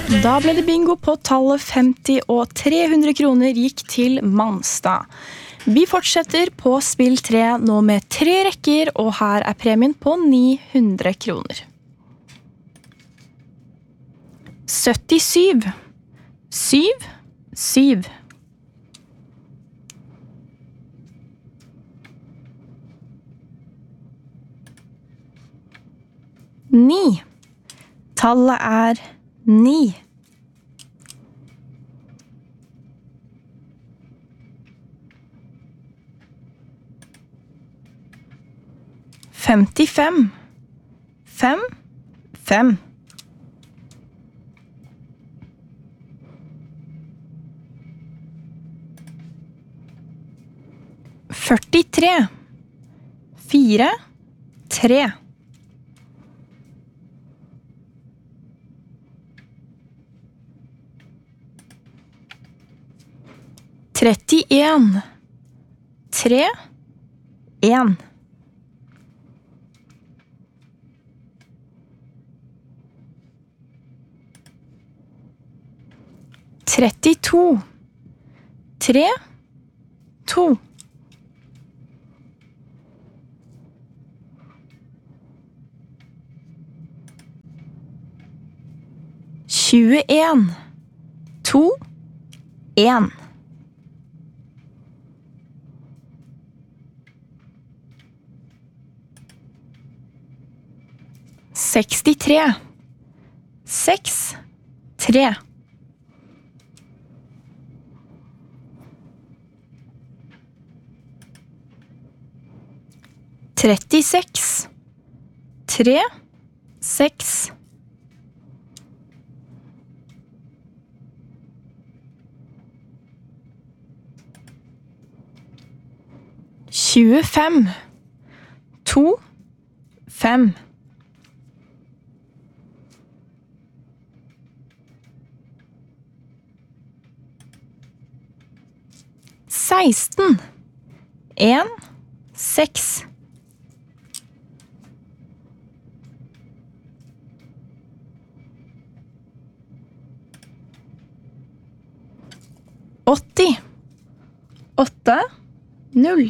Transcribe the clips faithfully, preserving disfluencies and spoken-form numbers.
Da ble det bingo på tallet femti, og tre hundre kroner gikk til Manstad. Vi fortsetter på spill tre nå med tre rekker, og her er premien på ni hundre kroner. syttisju. Syv. Syv. Ni. Tallet er ni. Femtifem. Fem. Fem. Førtitre. Fire. Tre. Trettien. Tre. En. Trettito. Tre. To. Tjueen. To. En. Sekstitre. Seks. Tre. Trettiseks. Tre. Seks. Tjuefem. To. Fem. Seksten. En. Seks. Åtti. Åtte. Null.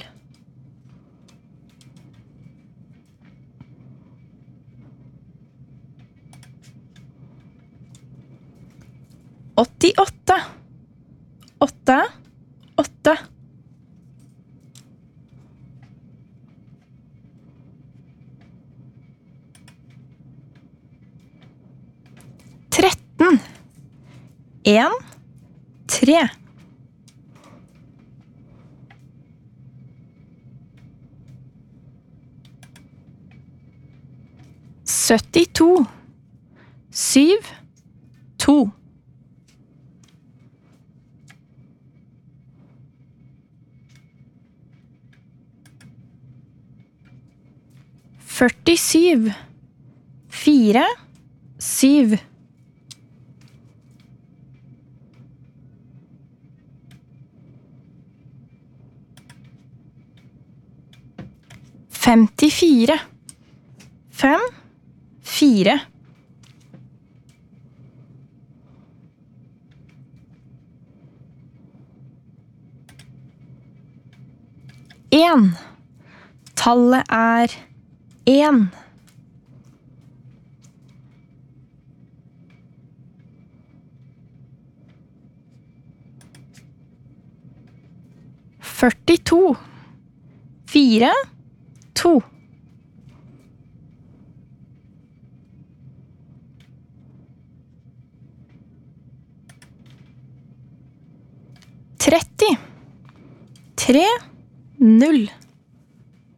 Åttiåtte. Åtte. Åtte. Tretten. En. Tre. Syttito. Syv. To. Førtisju. Fire. Syv. Femtifire. Fem. Fire. En. Tallet er en. Førtito. Fire. To. Tretti. Tre. Null.